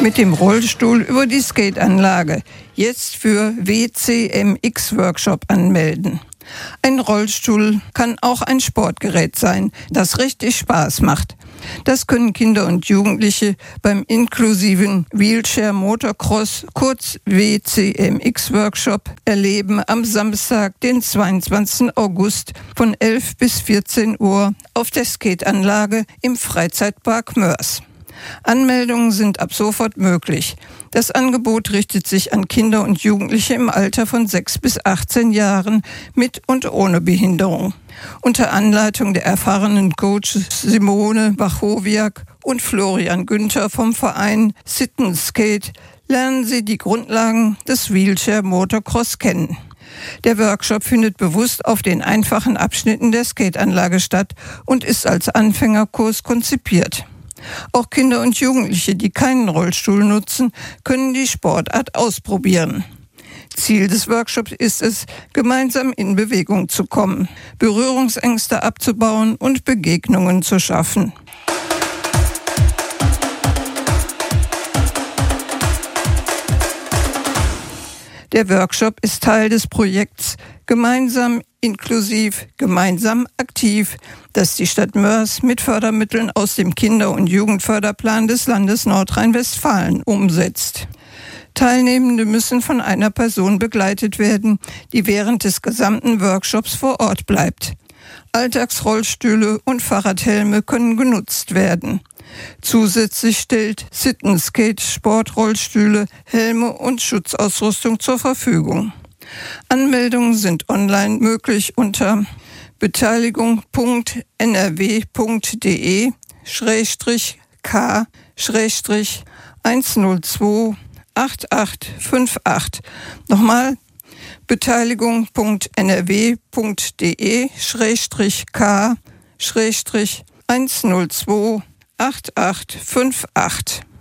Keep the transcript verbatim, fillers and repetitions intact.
Mit dem Rollstuhl über die Skateanlage. Jetzt für W C M X-Workshop anmelden. Ein Rollstuhl kann auch ein Sportgerät sein, das richtig Spaß macht. Das können Kinder und Jugendliche beim inklusiven Wheelchair Motocross, kurz W C M X-Workshop, erleben am Samstag, den zweiundzwanzigsten August von elf bis vierzehn Uhr auf der Skateanlage im Freizeitpark Moers. Anmeldungen sind ab sofort möglich. Das Angebot richtet sich an Kinder und Jugendliche im Alter von sechs bis achtzehn Jahren mit und ohne Behinderung. Unter Anleitung der erfahrenen Coaches Simone Wachowiak und Florian Günther vom Verein Sit and Skate lernen sie die Grundlagen des Wheelchair Motocross kennen. Der Workshop findet bewusst auf den einfachen Abschnitten der Skateanlage statt und ist als Anfängerkurs konzipiert. Auch Kinder und Jugendliche, die keinen Rollstuhl nutzen, können die Sportart ausprobieren. Ziel des Workshops ist es, gemeinsam in Bewegung zu kommen, Berührungsängste abzubauen und Begegnungen zu schaffen. Der Workshop ist Teil des Projekts Gemeinsam inklusiv, gemeinsam aktiv, das die Stadt Moers mit Fördermitteln aus dem Kinder- und Jugendförderplan des Landes Nordrhein-Westfalen umsetzt. Teilnehmende müssen von einer Person begleitet werden, die während des gesamten Workshops vor Ort bleibt. Alltagsrollstühle und Fahrradhelme können genutzt werden. Zusätzlich stellt Sit and Skate Sportrollstühle, Helme und Schutzausrüstung zur Verfügung. Anmeldungen sind online möglich unter beteiligung punkt n r w punkt d e schrägstrich k schrägstrich eins null zwei acht acht fünf acht. Nochmal beteiligung punkt n r w punkt d e schrägstrich k schrägstrich eins null zwei acht acht fünf acht.